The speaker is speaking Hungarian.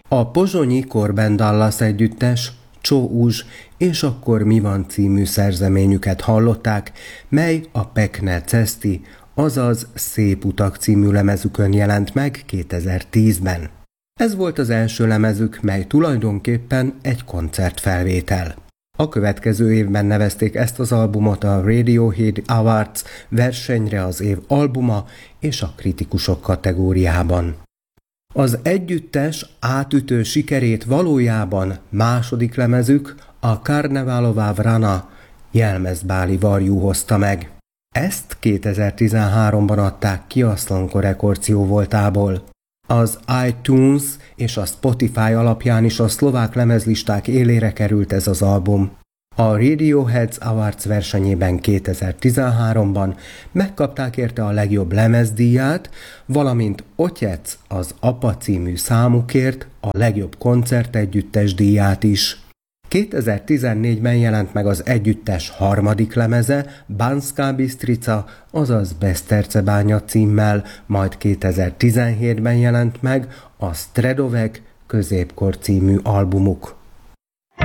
A pozsonyi Corben Dallas együttes Csó Uzs és Akkor mi van című szerzeményüket hallották, mely a Pekne Ceszti, azaz Szép utak című lemezükön jelent meg 2010-ben. Ez volt az első lemezük, mely tulajdonképpen egy koncertfelvétel. A következő évben nevezték ezt az albumot a Radiohead Awards versenyre az év albuma és a kritikusok kategóriában. Az együttes átütő sikerét valójában második lemezük, a Karnevalová Vrana jelmezbáli varjú hozta meg. Ezt 2013-ban adták ki a Slonko Records jóvoltából. Az iTunes és a Spotify alapján is a szlovák lemezlisták élére került ez az album. A Radiohead Awards versenyében 2013-ban megkapták érte a legjobb lemezdíját, valamint Otec az Apa című számukért a legjobb koncertegyüttes díját is. 2014-ben jelent meg az együttes harmadik lemeze, Banská Bystrica, azaz Besztercebánya címmel, majd 2017-ben jelent meg a Stredovek Középkor című albumuk.